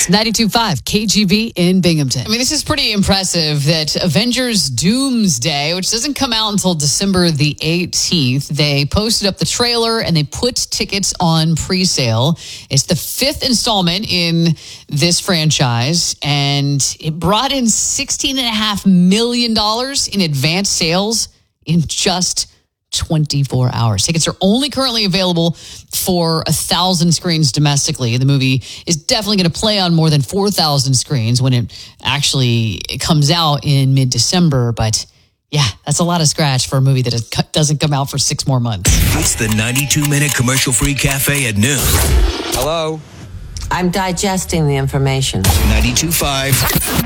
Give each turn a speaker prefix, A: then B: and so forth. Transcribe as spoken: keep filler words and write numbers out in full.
A: It's ninety-two point five K G B in Binghamton. I mean, this is pretty impressive that Avengers Doomsday, which doesn't come out until December the eighteenth, they posted up the trailer and they put tickets on pre-sale. It's the fifth installment in this franchise, and it brought in sixteen point five million dollars in advance sales in just twenty-four hours. Tickets are only currently available for a thousand screens domestically. The movie is definitely going to play on more than four thousand screens when it actually comes out in mid-December. But yeah, that's a lot of scratch for a movie that doesn't come out for six more months.
B: It's the ninety-two minute commercial-free cafe at noon.
C: Hello?
D: I'm digesting the information.
B: ninety-two point five